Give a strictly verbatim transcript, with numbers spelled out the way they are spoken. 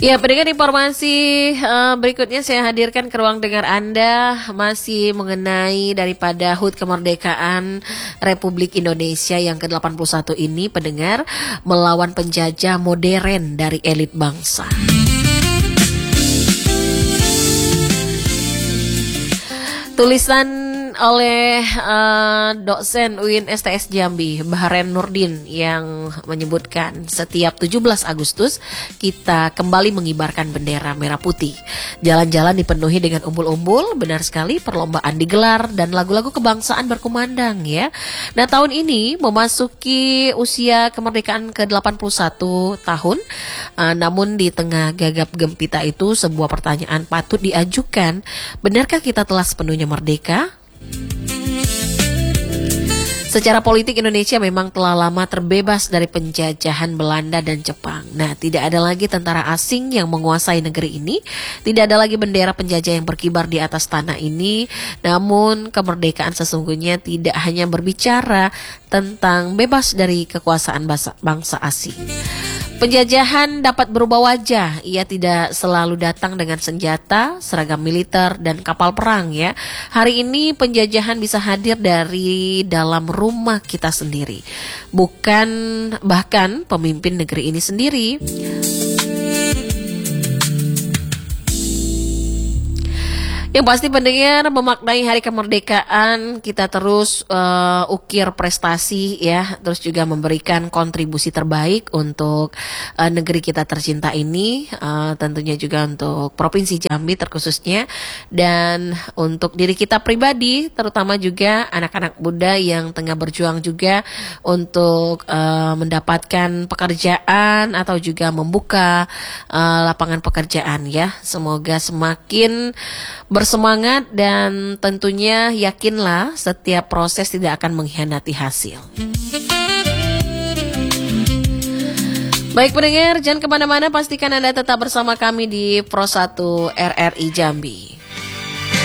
Ya, pendengar informasi uh, berikutnya saya hadirkan ke ruang dengar Anda masih mengenai daripada H U T Kemerdekaan Republik Indonesia yang ke delapan puluh satu ini, pendengar, melawan penjajah modern dari elit bangsa. Tulisan oleh uh, dosen U I N S T S Jambi, Baharen Nurdin, yang menyebutkan setiap tujuh belas Agustus kita kembali mengibarkan bendera merah putih. Jalan-jalan dipenuhi dengan umbul-umbul, benar sekali, perlombaan digelar dan lagu-lagu kebangsaan berkumandang ya. Nah, tahun ini memasuki usia kemerdekaan ke delapan puluh satu tahun. Uh, namun di tengah gagap gempita itu sebuah pertanyaan patut diajukan. Benarkah kita telah sepenuhnya merdeka? Secara politik Indonesia memang telah lama terbebas dari penjajahan Belanda dan Jepang. Nah, tidak ada lagi tentara asing yang menguasai negeri ini. Tidak ada lagi bendera penjajah yang berkibar di atas tanah ini. Namun kemerdekaan sesungguhnya tidak hanya berbicara tentang bebas dari kekuasaan bangsa, bangsa asing. Penjajahan dapat berubah wajah. Ia tidak selalu datang dengan senjata, seragam militer, dan kapal perang ya. Hari ini penjajahan bisa hadir dari dalam rumah kita sendiri. Bukan bahkan pemimpin negeri ini sendiri. Yang pasti pendengar, memaknai hari kemerdekaan kita terus uh, ukir prestasi ya, terus juga memberikan kontribusi terbaik untuk uh, negeri kita tercinta ini, uh, tentunya juga untuk Provinsi Jambi terkhususnya, dan untuk diri kita pribadi, terutama juga anak-anak muda yang tengah berjuang juga untuk uh, mendapatkan pekerjaan atau juga membuka uh, lapangan pekerjaan ya. Semoga semakin bersemangat dan tentunya yakinlah setiap proses tidak akan mengkhianati hasil. Baik pendengar, jangan kemana-mana, pastikan Anda tetap bersama kami di Pro satu R R I Jambi.